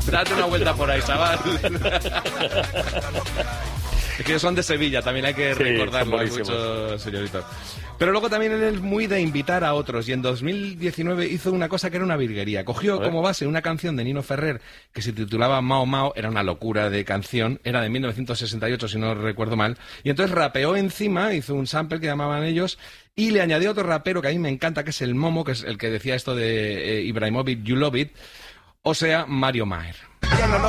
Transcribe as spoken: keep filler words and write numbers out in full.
Date una vuelta por ahí, chaval. Es que son de Sevilla, también hay que Sí, recordarlo, hay son muchos señoritos. Pero luego también él es muy de invitar a otros, y en dos mil diecinueve hizo una cosa que era una virguería. Cogió como base una canción de Nino Ferrer que se titulaba Mao Mao, era una locura de canción, era de mil novecientos sesenta y ocho si no recuerdo mal, y entonces rapeó encima, hizo un sample que llamaban ellos, y le añadió otro rapero que a mí me encanta, que es el Momo, que es el que decía esto de eh, Ibrahimovic, You Love It, o sea, Mario Maer.